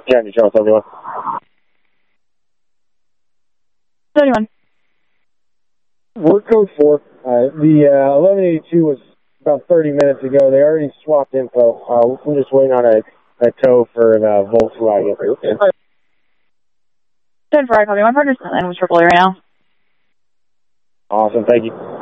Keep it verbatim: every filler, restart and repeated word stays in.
County Channel seventy-one. seventy-one. Work code four. Uh, the uh, eleven eighty-two was about thirty minutes ago. They already swapped info. Uh, we're just waiting on a, a tow for the Volkswagen. ten four, I copy. My partner's in with triple A right now. Awesome, thank you.